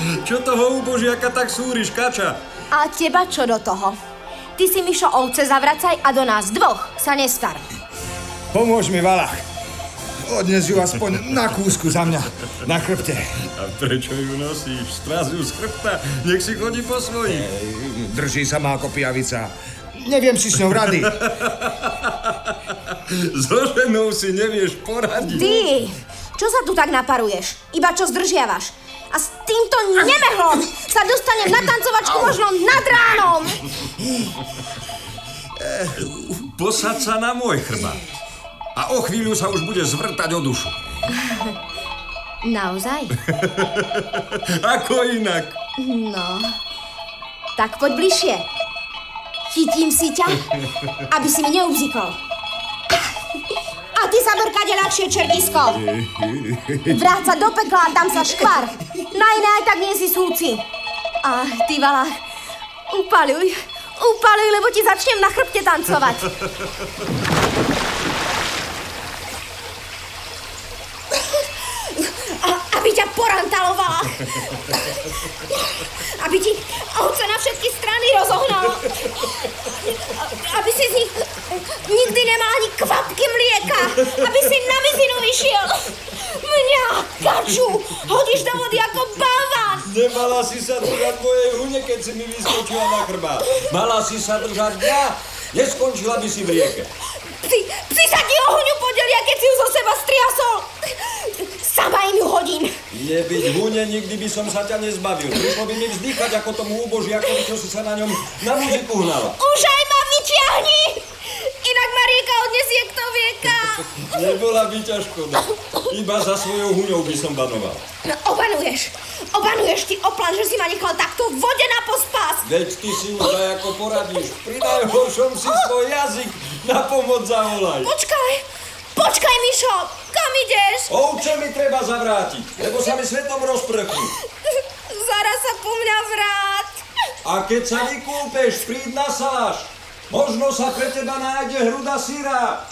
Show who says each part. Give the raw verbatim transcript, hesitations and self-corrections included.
Speaker 1: Čo toho ubožiaka tak súriš, kača?
Speaker 2: A teba čo do toho? Ty si, Mišo, ovce zavracaj a do nás dvoch sa nestar.
Speaker 3: Pomôž mi, Valach. Odnes ju aspoň na kúsku za mňa, na chrbte.
Speaker 1: A prečo ju nosíš? Stráz ju z chrbta, nech si chodí po svojich.
Speaker 3: Drží sa ma ako pijavica. Neviem si s ňou rady.
Speaker 1: So ženou si nevieš poradiť.
Speaker 2: Ty, čo sa tu tak naparuješ? Iba čo zdržiavaš? A s týmto nemehlom sa dostanem na tancovačku možno nad ránom.
Speaker 1: Posaď sa na môj chrbát. A o chvíľu sa už bude zvrtať o dušu.
Speaker 2: Naozaj?
Speaker 1: Ako inak?
Speaker 2: No, tak poď bližšie. Chytím si ťa, aby si mi neubzikol. A ty sa brkade ľahšie, čertisko. Vráť sa do pekla a tam sa škvar. Na iné aj tak nie si súci. A ty, Valach, upaľuj, upaľuj, lebo ti začnem na chrbte tancovať. Aby ťa porantalovala. Aby ti ovce na všetky strany rozohnal. Aby si z nich nikdy nemal ani kvapky mlieka. Aby si na mizinu vyšiel. Mňa, kaču, hodíš do vody ako balván.
Speaker 1: Nemala si sa držať mojej hune, keď si mi vyskočila na chrbát. Mala si sa držať mňa. Neskončila by si v rieke.
Speaker 2: Psi, psi sa ti o huňu podelia, keď si ju zo seba striasol. Sama im ju hodím.
Speaker 1: Nebyť hune, nikdy by som sa ťa nezbavil. Prišlo by mi vzdýchať ako tomu úbožiakovi, čo si sa na ňom na muziku hnala.
Speaker 2: Už aj ma vyťahni! Inak ma rieka odnesie kto vie kam.
Speaker 1: Nebola by ťa škoda. Iba za svojou huňou by som banoval.
Speaker 2: No, obanuješ. Obanuješ, ty oplan, že si ma nechal takto v vode na pospas.
Speaker 1: Veď ty si už aj ako poradíš. Pri najhoršom si svoj jazyk na pomoc zavolaj.
Speaker 2: Počkaj, počkaj, Mišo. Kam ideš?
Speaker 1: Ovce mi treba zavrátiť, lebo sa mi svetom rozprchnú.
Speaker 2: Zaraz sa po mňa vrát.
Speaker 1: A keď sa vykúpeš, príď na saláš. Možno sa pre teba nájde hruda syra.